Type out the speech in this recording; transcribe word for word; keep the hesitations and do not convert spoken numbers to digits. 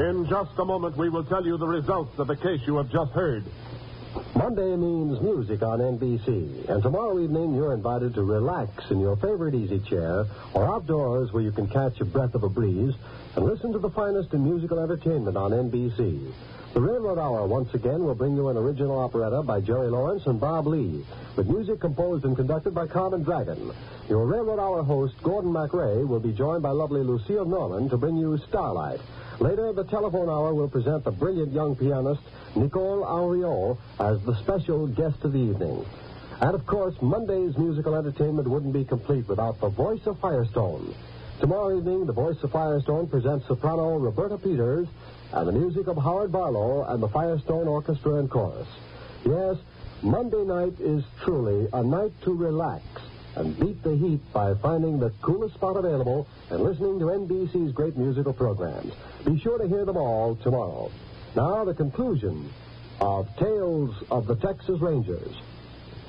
In just a moment, we will tell you the results of the case you have just heard. Monday means music on N B C. And tomorrow evening, you're invited to relax in your favorite easy chair or outdoors where you can catch a breath of a breeze and listen to the finest in musical entertainment on N B C. The Railroad Hour, once again, will bring you an original operetta by Jerry Lawrence and Bob Lee, with music composed and conducted by Carmen Dragon. Your Railroad Hour host, Gordon MacRae, will be joined by lovely Lucille Norman to bring you Starlight. Later, the Telephone Hour will present the brilliant young pianist, Nicole Henriot, as the special guest of the evening. And, of course, Monday's musical entertainment wouldn't be complete without the Voice of Firestone. Tomorrow evening, the Voice of Firestone presents soprano Roberta Peters and the music of Howard Barlow and the Firestone Orchestra and Chorus. Yes, Monday night is truly a night to relax and beat the heat by finding the coolest spot available and listening to N B C's great musical programs. Be sure to hear them all tomorrow. Now, the conclusion of Tales of the Texas Rangers.